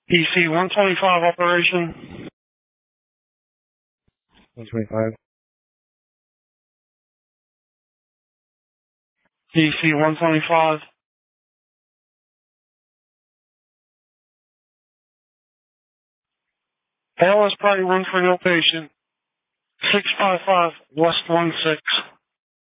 PC 125 operation. 125. PC 125. ALS Party 1 for no patient. 655 West 16.